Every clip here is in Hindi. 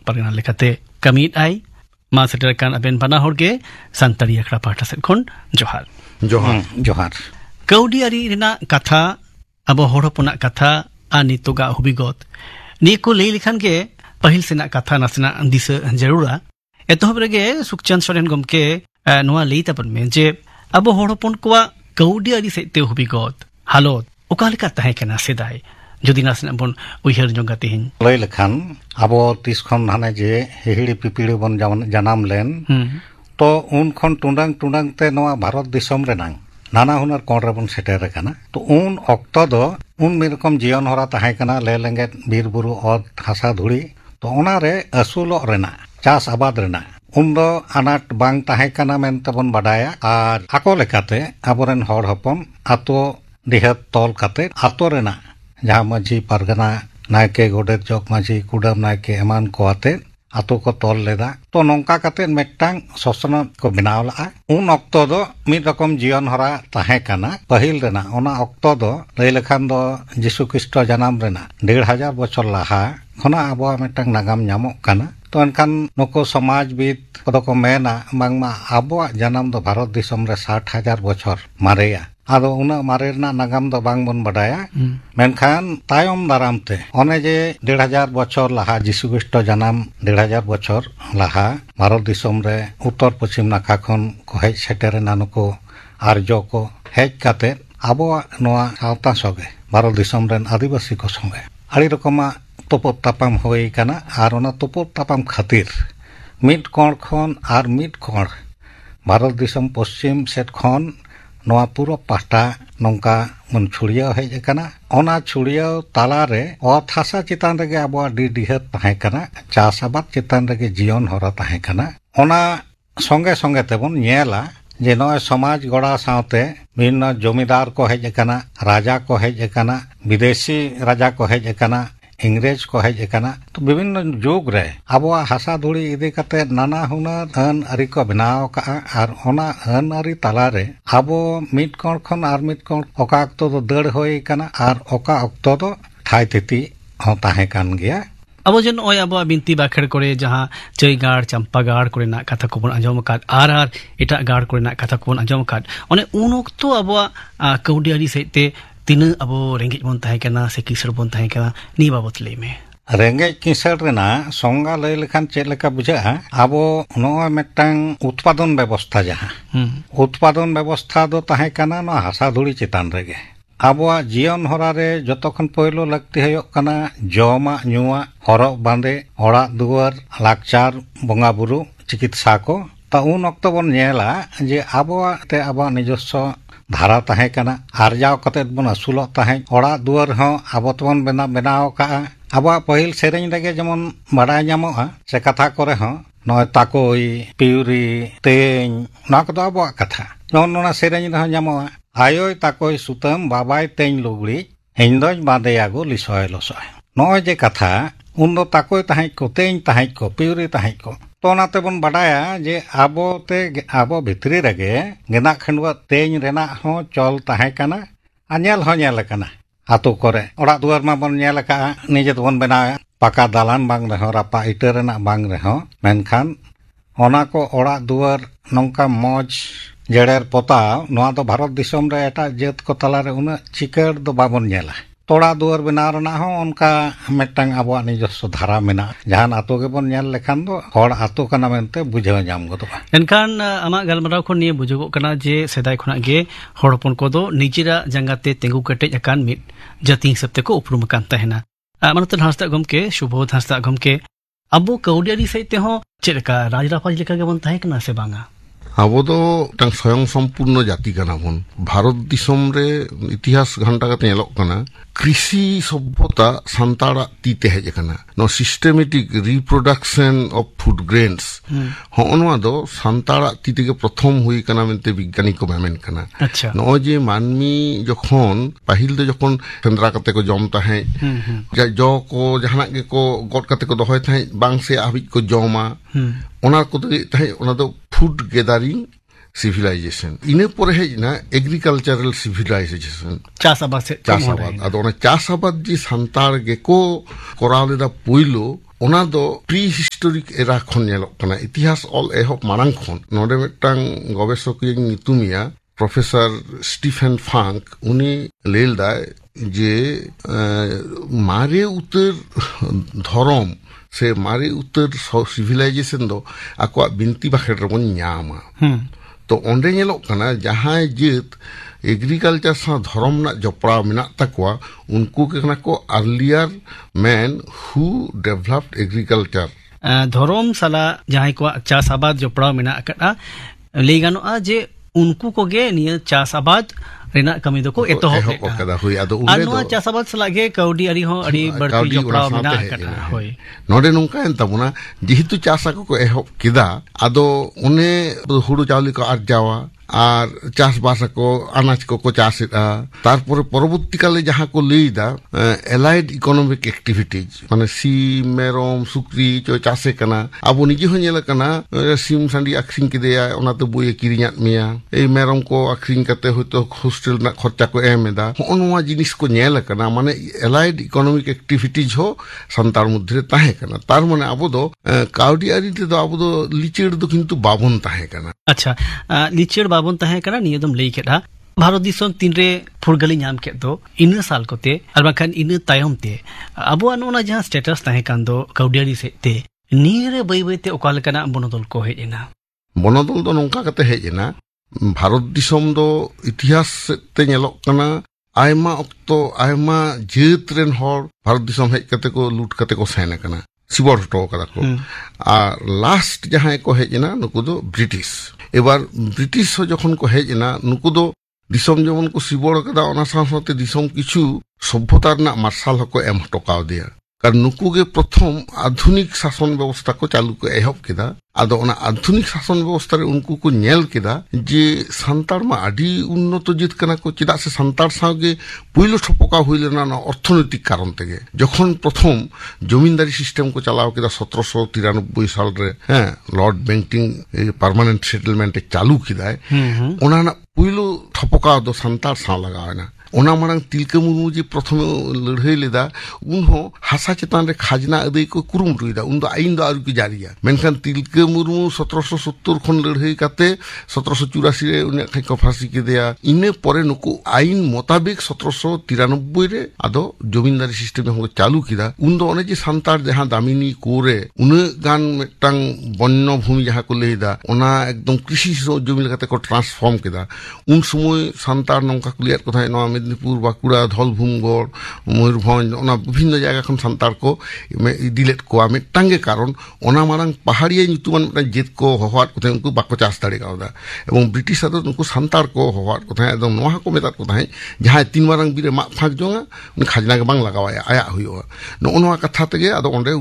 Pargana lekate kamit ai ma seterkan aben bana horge santari akhra pahta sed khon johar johar kaudi ari rena katha abo hor hoponak katha ani toga hubigot ni ko lei likhan ge pahil sena katha nasna disa jarura etohob rege Sukhchand Soren gomke noa lei tapan me je abo hor hopon kwa kaudi ari sete hubigot halot okalika tahe kana sedai jodi nasna bon uihar jonga tehin lei lekhan abo tis khon hane je hihiri pipiri bon janam len to un khon tundang te noa bharat disom renang नाना हुनर कोण रेबन सेटेर कना तो उन ऑक्तो दो उन मिरकम जीवन हरा ताहे कना ले लेंगे बीर बुरु और हासा धुड़ी तो ओना रे असुलो रेना चास आबाद रेना उन दो अनाट बांग ताहे कना मेनते बन बाडाया आर आको लेकाते आबोरेन हर हपन आतो दिहत तोल काते आतो रेना जहां माझी परगना नायके गोडेत जोक माझी कुडम नायके एमान को आते आतो को तोल लेदा तो नौका काते मेटांग सोसना को बनाव ला उन ऑक्तो दो मिद रकम जीवन हरा ताहे कना पहिल रेना ओना ऑक्तो दो लई लेखान दो जीसु ख्रिस्ट जन्म रेना 1500 बछर लाहा खना आबो मेटांग नागाम ᱧᱟᱢᱚᱜ कना तो एनखान नको समाजविद कदो को मेना बांगमा आबो जन्म दो भारत दिसम रे 60,000 बछर मारेया आदो उना मारे ना नागाम दो बांग बन बडाया मेनखान तायम दारामते ओने जे 1500 बछर लाहा जीसु ख्रिस्ट जन्म 1500 बछर लाहा भारत दिसम रे उत्तर पश्चिम नाखा खन को हेज सेटेरेना नको आर्यो को हेज काते आबो नोआ सावता सगे भारत दिसम रेन आदिवासी को संगे आड़ी रकमा तोपो तापाम होई काना आर ओना तोपो तापाम खातिर मिड कोण खन आर मिड कोण भारत दिसम पश्चिम सेट खन नोआ पूरा पाटा नौका मन छुड़िया हेज काना ओना छुड़िया ताला रे और थासा चितान रेगे आबो डिहत ताहे काना चास आबाद चितान रेगे जीवन हरा ताहे काना ओना संगे संगे तेबन नेला जे नय समाज गड़ा सावते विभिन्न जमीदार को हेज काना राजा को हेज काना विदेशी राजा को हेज काना इंग्रेज को हेज काना तो विभिन्न जुग रे आबो हासा धुड़ी इदि कते नाना हुनर अन अरि को बनाव का आर ओना अन अरि ताला रे आबो मिड कोण खन आर मिड कोण ओका अक्तो दो दड़ होई काना आर ओका अक्तो दो ठाई तिति हो ताहे कान गया अब जन ओय अब बिनती बाखेड़ करे जहां चैगाड़ चंपागाड़ करे ना कथा को बन आजम काद आर एटा गाड़ करे ना कथा को बन आजम काद ओने उन वक्त अब कौडियारी सहिते तीन अब रेंगेज बन ताहे कना से किसर बन ताहे कना नी बाबत ले में रेंगेज किसर रेना संगा लय लेखान चेक लेका बुझा आबो नोआ मेटांग उत्पादन व्यवस्था जहां उत्पादन व्यवस्था दो ताहे कना नो हासा धुड़ी चितान रेगे आबो जीवन हरा रे जतखन पहिलो लगती हयो कना जमा नुआ हरक बांदे ओड़ा दुआर लाकचार बंगा बुरु चिकित्सा को ता उन ऑक्तो बन नेला जे आबो ते आबो निजस्व धारा ताहे कना आरजाव कते बन असुलो ताहे ओड़ा दुआर हो आबो तबन बनाव का आबो पहिल सेरेंज रेगे जमन बाडाय ᱧᱟᱢᱚᱜᱼᱟ से कथा करे हो नय ताकोई पिउरी तेñ ना कदो आबो कथा जमन ओना सेरेंज रह ᱧᱟᱢᱚᱜᱼᱟ आयोय ताकोय सुतम बाबाय तेñ लुगड़ी हिंदोज बांदेयागो लिसोय लसोय नय जे कथा उन दो ताकोय ताहे को तेñ ताहे को पिउरी ताहे को तो नाते बन बाडाया जे आबो भितरी रेगे गेना खंडवा तेñ रेना हो चल ताहे कना अनेल हो नेल कना आतो करे ओड़ा दुआर मा बन नेल का निजे तो बन बनाया पाका दालान बांग रहो रापा इटा रेना बांग रहो मेनखान ओना को ओड़ा दुआर नौका मौज जेड़ेर पोताव नोआ दो भारत दिसम रे एटा जेत को तला रे उना चिकर दो बाबन नेला तोड़ा दुआर बनाव रना हो उनका मेटांग आबो निजस्व धारा मेना जहान आतो के बन नेल लेखान दो हर आतो कना मेनते बुझाव ᱧᱟᱢ गदोबा एनखान आमा गलमराव खन निये बुझगो कना जे सेदाय खना गे हर हपन को दो निजिरा जंगाते तेंगु कटेज अकान मिट जाति हिसाब ते को उपरुम कान तहेना मानतन हासदा गमके शुभोध हासदा गमके अबो कौडियारी सहित हो चेलका राजरापाज लेका के बन ताहे कना से बांगा आबो दो टांग स्वयं संपूर्ण जाति कना बन भारत दिसम रे इतिहास घंटा कते नेलोक कना कृषि सभ्यता सांताड़ा तीते हेज कना no systematic reproduction of food grains होनवा दो सांताड़ा तीते के प्रथम हुई कना मेनते विज्ञानी को मेमेन कना अच्छा नो जे मानमी जखन पाहिल दो जखन सेंद्रा कते को जम ताहे जो को जहाना के को गट कते को दोहय थाहे बांग से आबिज को जमा ओना को ताहे ओना दो food gathering civilization ine pore hejna agricultural civilization चासाबाद से चासाबाद आदो ओना चासाबाद जी संतार गे को कोराव लेदा पुइलो ona do prehistoric era khon nyelok kana itihas ol ehop marang khon node metang gobeshok yang nyutumia Professor Stephen Funk uni leildai je mare utar dhorom se mare utar civilization do akwa binti bakher rebon nyama to onde nyelok kana jahai jit agriculture sa dhorom na jopra menak takwa unku ke kana ko earlier men who developed agriculture dhorom sala jahai ko chas abad jopra menak akada lei ganoa je unku koge niya chas abad rena kami doko etohok kada hui ado anwa chas abad salage kaudi ari ho ari barti jopra menak akada hoi node nongka entamuna jehitu chasa ko ehok kida ado une huru chawli ko arjawa আর চাষবাস কো আনাজ কো চাষেরা তারপরে পরবর্তীকালে যাহা কো লইদা এলাইড ইকোনমিক অ্যাক্টিভিটিজ মানে সিম মেরম সুক্রি চাষে কানা আবো নিজে হয়ে নেলা কানা সিম সান্ডি আখরিং কেদেয়া ওনাতে বইয়ে কিরিঙাত মেয়া এই মেরম কো আখরিং কাতে হয়তো হোস্টেল না খরচা কো এমেদা হনওয়া জিনিস কো নেলা কানা মানে এলাইড ইকোনমিক অ্যাক্টিভিটিজ হো সান্তার মধ্যে তাহে কানা তার মানে আবো দো কাউডি আরিতে দো আবো দো লিচের দো কিন্তু বাবন তাহে কানা আচ্ছা লিচের बाबन तहे करा नियदम लई केदा भारत दिसम तीनरे फुरगली नाम के दो इन साल कोते और बाखान इन तायम ते अबो अनोना जहां स्टेटस तहे कान दो काउडियारी से ते नीरे बई बईते ओकाल कना बनोदल को हेजना बनोदल दो नोंका कते हेजना भारत दिसम दो इतिहास ते नेलोक कना आयमा अक्तो आयमा जेत रेन हर भारत दिसम हेज कते को लूट कते को सेना कना सिबोर हटो कदा को आ लास्ट जहां को हेजना नुकु दो ब्रिटिश এবার ব্রিটিশ যখন কো হেজ না নুকু দো দিসম যেমন কো সিবড় কাদা অনা সাথে দিসম কিছু সভ্যতার না মার্শাল হকো এম টকাও দিয়া কারণ নুকুগে প্রথম আধুনিক শাসন ব্যবস্থা কো চালু কো এহব কেদা আদো অনা আধুনিক শাসন ব্যবস্থারে উনকু কো নেল কেদা যে সান্তার মা আডি উন্নত জিত কানা কো চিদা সে সান্তার সাগে পইলো ঠপকা হইলে না অর্থনৈতিক কারণ থেকে যখন প্রথম জমিদারি সিস্টেম কো চালাও কেদা 1793 সাল রে হ্যাঁ লর্ড বেন্টিং পার্মানেন্ট সেটেলমেন্টে চালু কিদায় ওনা না পইলো ঠপকা দো সান্তার সা লাগায় না ओना मारंग तिलका मुर्मू जी प्रथम लड़ाई लेदा उनहो हासा चेतान रे खाजना अदय को कुरुमुटुइदा उन दो आईन दो आरु की जारिया मेनखान तिलका मुर्मू 1770 खन लड़ाई काते 1784 रे उने खाइ को फांसी के दिया इने परे नुकु आईन मुताबिक 1793 रे आदो जमींदारी सिस्टम हम चालू किदा उन दो ओने जे संतार जहां दामिनी कोरे उने गान मेटांग वन्य भूमि जहां को लेदा ओना एकदम कृषि जमीन काते को ट्रांसफॉर्म किदा उन समय संतार नंका क्लियर कथा न मेदिनीपुर बाकुड़ा धलभूमगढ़ मयूरभंज विभिन्न जगह खन सान्तार को इदिलेट को मिटांगे कारण ओना मारांग पहाड़िया ᱧᱩᱛᱩᱢᱟᱱ जेत को हवाट को उनको बाको चास दाड़े कावदा एवं ब्रिटिश आदो उनको सान्तार को हवाट को थाय एकदम नोहा को मेता को थाय जहां तीन मारांग बिरे मा फाक जोंगा उन खाजना के बांग लगावा आया हुइयो नोनोआ कथा तगे आदो ओंडे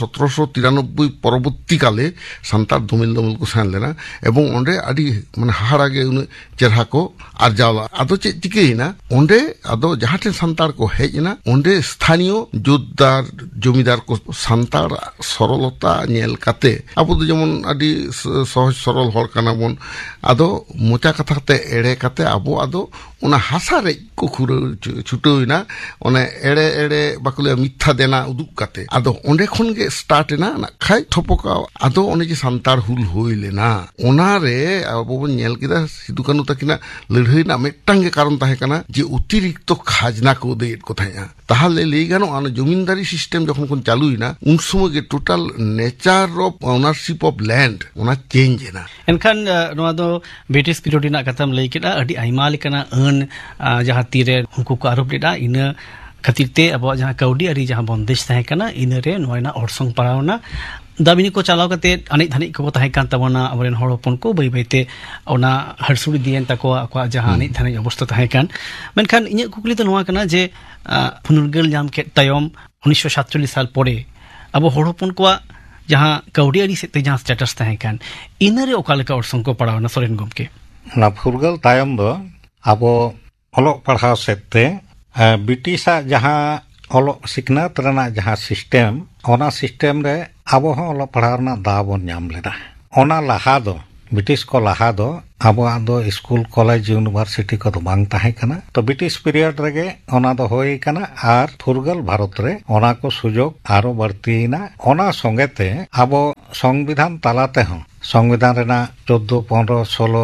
1793 परवर्ती काले सान्तार दमिल को सान लेना एवं ओंडे आदि माने हाहारागे उन चेरहा को आरजावला आदो चे चिकेना ओंडे आदो जहां ठे संतार को हेजना ओंडे स्थानीय जोतदार जमीदार को संतार सरलता नेल काते आबो दो जेमन आदि सहज सरल हर काना बन आदो मोचा कथा ते एड़े काते आबो आदो ओना हासा रे को खुरो छुटोइना ओने एड़े एड़े बाकुले मिथ्या देना उदुक काते आदो ओंडे खन गे स्टार्ट ना खाय थपका आदो ओने जे संतार हुल होइलेना ओना रे आबो बन नेल किदा सिदु कानु तकिना लड़ाईना मेटांगे कारण ताहे काना जे অতিরিক্ত খাজনা কো দেট কোথায়া তাহলে লেই গানো আন জমিদারি সিস্টেম যখন কোন চালুইনা উন সময় total nature of ownership of land ওনা চেঞ্জ না এনখান নোয়া দো ব্রিটিশ পিরিয়ড না কাতাম লেই কেডা আডি আইমা লেকানা আন जहां तीरे हुकु को आरोप लेदा इन खातिरते अब जहां काउडी आरी जहां बंदेश तहे कना इनरे नोयना ओरसंग परावना दाबिनी को चलाव कते अनेक धनिक को तहे कान तबना अबरेन हड़पन को बै बैते ओना हरसुड़ी दियन तको अको जहां अनेक धनिक अवस्था तहे कान मेनखान इᱧ कुकली तो नोआ कना जे फुनुरगल जाम के तयम 1947 साल परे अब हड़पन को जहां काउडी आरी से जहां स्टेटस तहे कान इनरे ओकालका ओरसंग को परावना सोरेन गमके ना फुरगल तायम दो अब ओलोक पढ़ाव सेते ब्रिटिशा जहां ओलोक सिखनात रना जहां सिस्टम ओना सिस्टम रे अब ओलोक पढ़ाव ना दाबन नाम लेदा ओना लहा दो ब्रिटिश को लहा दो आबोआ दो स्कूल कॉलेज यूनिवर्सिटी को बांग ताहे कना तो ब्रिटिश पीरियड रेगे ओना दो होई कना आर फुरगल भारत रे ओना को सुजोग आरो बढ़तीना ओना संगेते आबो संविधान तालाते हो संविधान रेना 14, 15,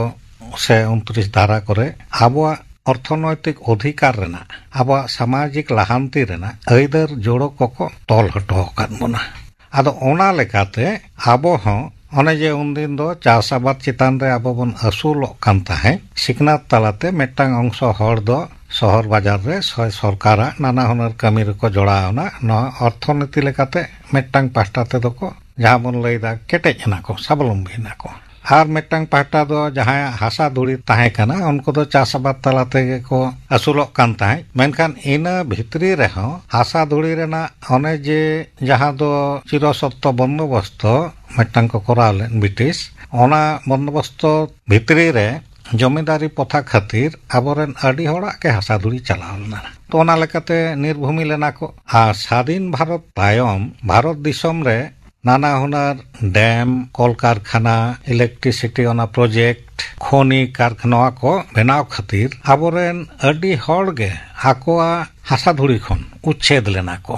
16 से 29 धारा करे आबोआ अर्थनैतिक अधिकार रेना आबोआ सामाजिक लाहांती रेना अइदर जोड़ो को तोल हटो कान बना आदो ओना लेकाते आबो हो ओने जे उनदिन दो चास आबाद चितान रे आबो बन असुलोग कान ताहे सिखनात तालाते मेटांग अंश हर दो शहर बाजार रे सरकारा नाना हुनर कामी रे को जोड़ावना न अर्थनीति लेकाते मेटांग पास्टा ते दो को जहां बन लैदा केटेज ना को स्वावलम्बी ना को आर मेटांग पास्टा दो जहां हासा दुड़ी ताहे कना उनको दो चास आबाद तालाते को असुलोग कान ताहे मेनखान इना भितरी रे हो हासा दुड़ी रेना ओने जे जहां दो चिरसत्य बंदोबस्त मेटांग को कराले ब्रिटिश ओना बंदोबस्त भितरी रे जमींदारी प्रथा खातिर आबोरेन आडी होड़ा के हासा दुड़ी चलाव लेना तो ओना लेकाते निर्भूमि लेना को आ स्वाधीन भारत तायम भारत दिसम रे नाना हुनर डैम कल कारखाना इलेक्ट्रिसिटी ओना प्रोजेक्ट खनि कारखाना को बनाव खातिर आबोरेन आडी होड़ गे आकोआ हासा दुड़ी खन उच्छेद लेना को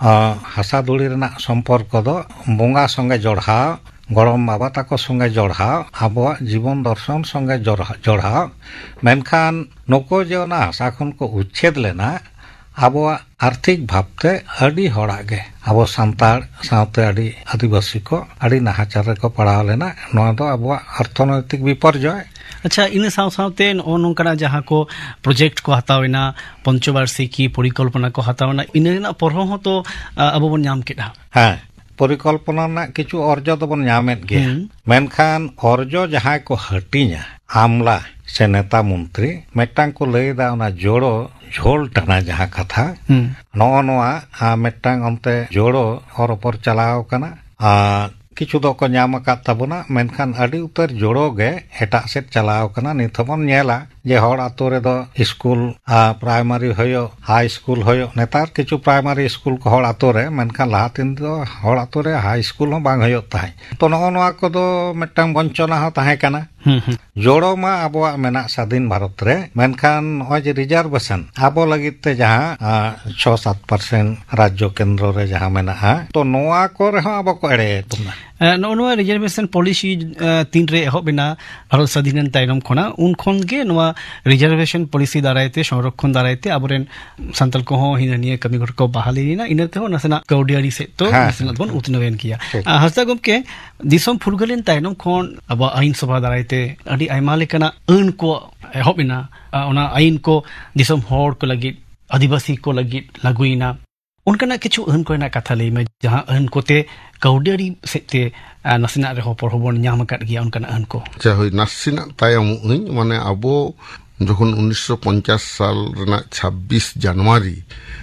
हासा दुड़ी रेना संपर्क दो बोंगा संगे जोड़ाव गरम बाबा ताको संगे जोड़ाव आबोआ जीवन दर्शन संगे जोड़ाव मेनखान नको जे ओना हासा खन को उच्छेद लेना आबोआ आर्थिक भावते आडी होड़ा गे आबो सांतार सावते आडी आदिवासी को आडी नाहाचार रे को पड़ाव लेना नोआ दो आबोआ अर्थनैतिक विपर्यय अच्छा इन सावते नोंकना जहां को प्रोजेक्ट को हतावेना पंचवार्षिकी परिकल्पना को हतावेना इना परहो हो तो अब बन नाम केडा हां परिकल्पना ना किछु अर्जो दो बन नामेत गे मेनखान अर्जो जहां को हटिया आमला से नेता मंत्री मेटांग को लैदा ओना जोड़ो झोल टना जहां कथा नोआ मेटांग अंते जोड़ो और ऊपर चलाव कना किछु दो को नाम का तबना मेनखान आडी उतर जोड़ो गे एटा सेट चलाव कना निथबन नेला जे हर आतो रे दो स्कूल प्राइमरी होयो हाई स्कूल होयो नेतार किछु प्राइमरी स्कूल को हर आतो रे मेनखान लाहातिन दो हर आतो रे हाई स्कूल हो बांग होयो ताई तो नोआ को दो मेटांग बंचना हो ताहे कना जोड़ो मा आबोआ मेना स्वाधीन भारत रे मेनखान ओज रिजर्वेशन आबो लगित ते जहां 6-7% राज्य केंद्र रे जहां मेना तो नोआ को रे आबो को एड़े तुमना नोआ रिजर्वेशन पॉलिसी 3 रे एहो बिना भारत स्वाधीन तायनम खना उन खन गे नोआ रिजर्वेशन पॉलिसी दारायते संरक्षण दारायते आबोरेन संतल को हो हिनानिया कमी घर को बहालीना इनते हो नसना कौडियारी से तो नसना बन उतनवेन किया हस्ता गमके दिसम फुरगलेन तायनम खन अब आईन सभा दारायते अडी आयमा लेकना अन को एहो बिना ओना आईन को दिसम होड़ को लगी आदिवासी को लगी लागुइना उनका किछु अन को ना कथा लई में जहां अन कोते कौडियारी सेते नसना रे हो पर होबन नाम काट गया उनका अन को चाहे नसना तायम माने अबो যখন 1950 साल रेना 26 जनवरी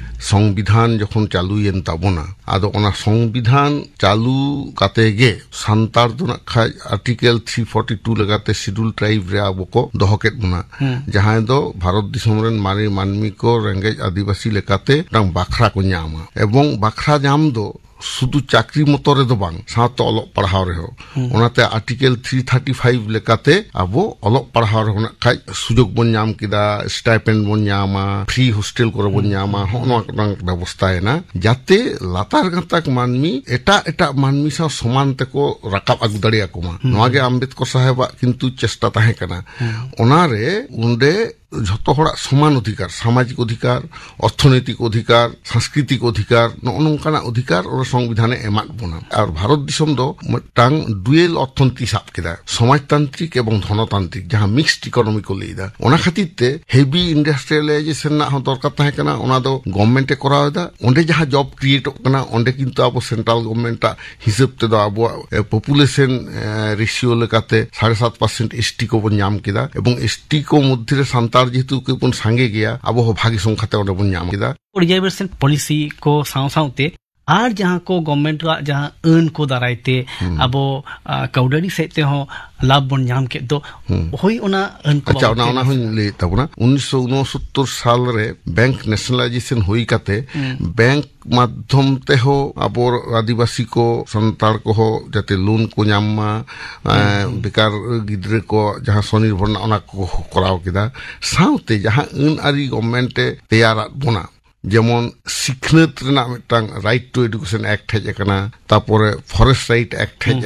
संविधान जखन चालुयेन ताबोना आदो ओना संविधान चालू काते गे सांतार दो ना आर्टिकल 342 लगाते शेड्यूल ट्राइब रे आबो को दोहकेत बना जहां दो भारत दिसम रेन माने मानमी को रेंगेज आदिवासी लेकाते टांग बाखरा को न्यामा एवं बाखरा जाम दो शुद्ध चाकरी मतो रे दो बांग साथ ओलो पढ़ाव रे हो ओनाते आर्टिकल 335 लेकाते आबो ओलो पढ़ाव रे होना खाय सुजोग बन नाम किदा स्टाइपेंड बन नामा फ्री हॉस्टल को बन नामा होनो रंग व्यवस्था है ना जाते लातार गतक मानमी एटा मानमी सा समान ते को रकाब अगु दड़िया को मा नोगे अम्बेडकर साहेब किंतु चेष्टा ताहे कना ओनारे उंडे झतो होड़ा समान अधिकार सामाजिक अधिकार अर्थनैतिक अधिकार सांस्कृतिक अधिकार नोनकाना अधिकार और संविधान एमात बना और भारत दिसम दो टांग डुएल अर्थनीति साब केदा समाजतांत्रिक एवं धनतांत्रिक जहां मिक्स्ड इकोनॉमी को लेदा ओना खातिरते हेवी इंडस्ट्रियलाइजेशन ना हो दरकार ताहे कना ओना दो गवर्नमेंट करावदा ओंडे जहां जॉब क्रिएट कना ओंडे किंतु आबो सेंट्रल गवर्नमेंट हिसाब ते दो आबो पॉपुलेशन रेशियो लेकाते 7.5% एसटी को बन नाम केदा एवं एसटी को मध्य सांतार जेतु के बन सांगे गया आबो भागी संख्याते ओंडे बन नाम केदा रिजर्वेशन पॉलिसी को सावसावते आर जहां को गवर्नमेंट रा जहां अन को दारायते अबो काउडरी सेते हो लाभ बन नाम के दो होई ओना अन को अच्छा ओना हुन ले तबना 1969 साल रे बैंक नेशनलाइजेशन हुई काते बैंक माध्यम ते हो अब आदिवासी को संताल को हो जाते लोन को नामा बेकार गिद्रे को जहां स्वनिर्भर ओना को कराव किदा साउते जहां अन आरी गवर्नमेंट तैयार बना जेमन सिखनत Raina मिटांग right to education act hedge एकना तापरे फॉरेस्ट राइट एक्ट हेज